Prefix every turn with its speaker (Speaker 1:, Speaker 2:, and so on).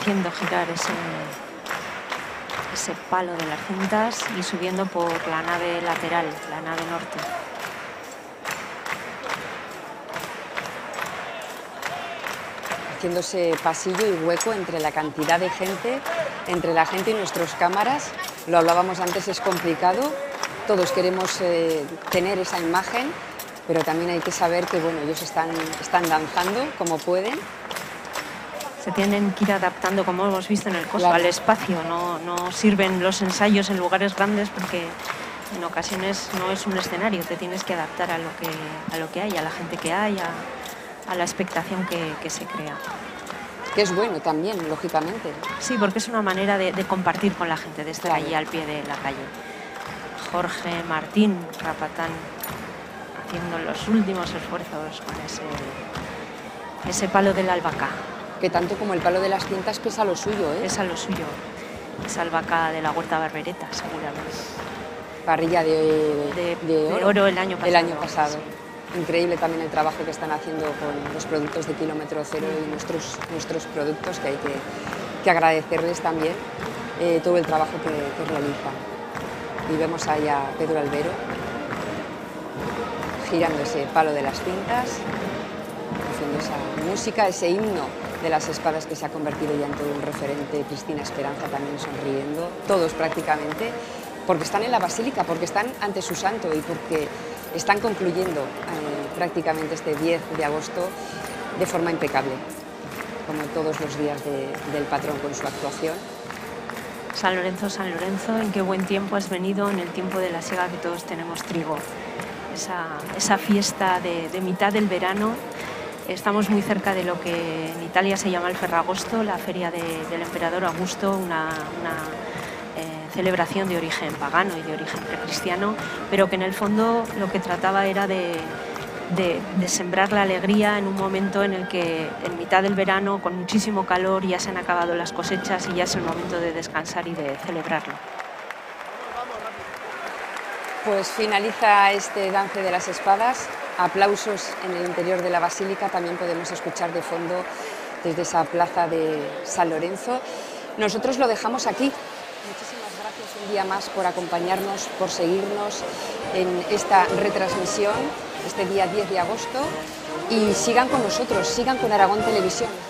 Speaker 1: haciendo girar ese palo de las cintas y subiendo por la nave lateral, la nave norte.
Speaker 2: Haciéndose pasillo y hueco entre la cantidad de gente, entre la gente y nuestras cámaras. Lo hablábamos antes, es complicado. Todos queremos tener esa imagen, pero también hay que saber que bueno, ellos están danzando como pueden.
Speaker 1: Se tienen que ir adaptando, como hemos visto en el COSPA,
Speaker 2: Claro.
Speaker 1: al espacio. No sirven los ensayos en lugares grandes porque en ocasiones no es un escenario. Te tienes que adaptar a lo que hay, a la gente que hay, a la expectación que se crea.
Speaker 2: Que es bueno también, lógicamente.
Speaker 1: Sí, porque es una manera de compartir con la gente, de estar
Speaker 2: Claro.
Speaker 1: allí al pie de la calle. Jorge Martín Rapatán haciendo los últimos esfuerzos con ese palo del albahaca.
Speaker 2: Que tanto como el palo de las cintas pesa lo suyo, ¿eh?
Speaker 1: Pesa lo suyo. Esa albahaca de la Huerta Barbereta, seguramente.
Speaker 2: Parrilla de
Speaker 1: oro el año pasado.
Speaker 2: El año pasado. Sí. Increíble también el trabajo que están haciendo con los productos de kilómetro cero y nuestros productos, que hay que agradecerles también todo el trabajo que realizan. Y vemos ahí a Pedro Albero girando ese palo de las cintas, haciendo esa música, ese himno de las espadas que se ha convertido ya en todo un referente. Cristina Esperanza también sonriendo, todos prácticamente, porque están en la basílica, porque están ante su santo y porque están concluyendo prácticamente este 10 de agosto de forma impecable, como todos los días del patrón con su actuación.
Speaker 1: San Lorenzo, San Lorenzo, en qué buen tiempo has venido, en el tiempo de la siega que todos tenemos trigo. Esa fiesta de mitad del verano. Estamos muy cerca de lo que en Italia se llama el Ferragosto, la feria del emperador Augusto, una celebración de origen pagano y de origen precristiano, pero que en el fondo lo que trataba era de sembrar la alegría en un momento en el que en mitad del verano, con muchísimo calor, ya se han acabado las cosechas y ya es el momento de descansar y de celebrarlo.
Speaker 2: Pues finaliza este Dance de las Espadas. Aplausos en el interior de la basílica, también podemos escuchar de fondo desde esa plaza de San Lorenzo. Nosotros lo dejamos aquí. Muchísimas gracias un día más por acompañarnos, por seguirnos en esta retransmisión, este día 10 de agosto. Y sigan con nosotros, sigan con Aragón Televisión.